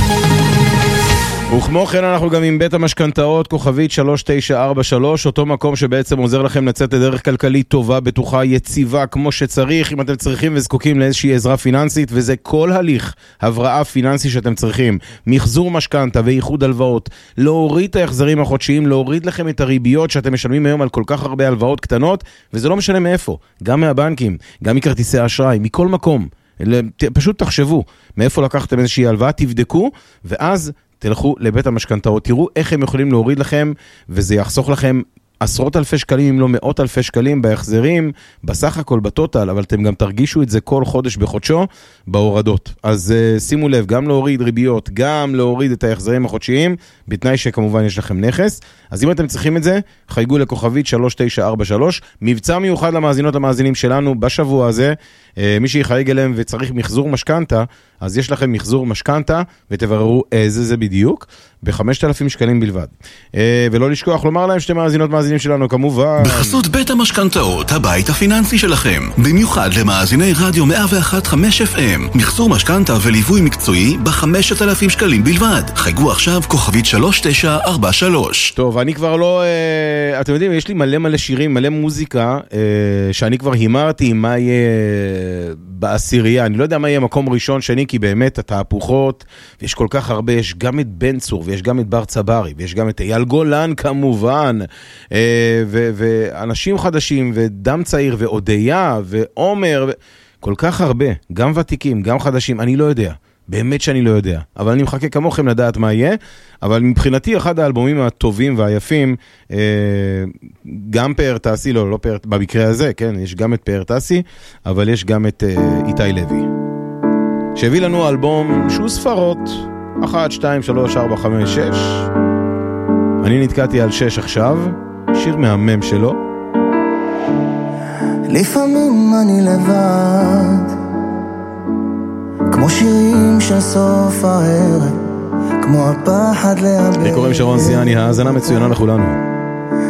וכמו כן אנחנו גם עם בית המשכנתאות כוכבית 3943, אותו מקום שבעצם עוזר לכם לצאת לדרך כלכלית טובה, בטוחה, יציבה, כמו שצריך, אם אתם צריכים וזקוקים לאיזושהי עזרה פיננסית, וזה כל הליך הבראה פיננסי שאתם צריכים, מחזור משכנתה ואיחוד הלוואות, להוריד את ההחזרים החודשיים, להוריד לכם את הריביות שאתם משלמים היום על כל כך הרבה הלוואות קטנות, וזה לא משנה מאיפה, גם מהבנקים, גם מכרטיסי האשראי, מכל מקום. פשוט תחשבו מאיפה לקחתם איזושהי הלוואה, תבדקו, ואז תלכו לבית המשכנתאות, תראו איך הם יכולים להוריד לכם, וזה יחסוך לכם עשרות אלפי שקלים, אם לא מאות אלפי שקלים בהחזרים, בסך הכל בטוטל, אבל אתם גם תרגישו את זה כל חודש בחודשו, בהורדות. אז שימו לב, גם להוריד ריביות, גם להוריד את ההחזרים החודשיים, בתנאי שכמובן יש לכם נכס. אז אם אתם צריכים את זה, חייגו לכוכבית 3943, מבצע מיוחד למאזינות המאזינים שלנו בשבוע הזה, מי שיחייג אליהם וצריך מחזור משכנתה, אז יש לכם מחזור משכנתה, ותבררו איזה זה בדיוק, ב-5,000 שקלים בלבד. ולא לשכוח לומר להם שאתם מאזינות מאזינים שלנו, כמובן. בחסות בית המשכנתאות, הבית הפיננסי שלכם. במיוחד למאזיני רדיו 101.5 FM. מחזור משכנתה וליווי מקצועי ב-5,000 שקלים בלבד. חייגו עכשיו כוכבית 3943. טוב, אני כבר לא... אתם יודעים, יש לי מלא שירים, מלא מוזיקה, שאני כבר הימרתי מה יהיה בעשירייה. אני לא יודע מה יהיה מקום ראשון, שני, כי באמת התהפוכות, ויש כל כך הרבה, יש גם את בן צור, ויש גם את בר צברי, ויש גם את אייל גולן כמובן, ואנשים חדשים, ודם צעיר, ואודיה, ועומר, כל כך הרבה, גם ותיקים, גם חדשים, אני לא יודע. באמת שאני לא יודע, אבל אני מחכה כמוכם לדעת מה יהיה, אבל מבחינתי אחד האלבומים הטובים והיפים, גם פאר טסי, לא פאר, במקרה הזה, כן, יש גם את פאר טסי, אבל יש גם את איתי לוי, שהביא לנו אלבום שהוא ספרות, 1, 2, 3, 4, 5, 6, אני נתקעתי על 6 עכשיו, שיר מהמם שלו. לפעמים אני לבד, כמו שירים של סוף הערב, כמו הפחד לאבד. לי קוראים שרון סיאני, האזנה מצוינה לכולנו.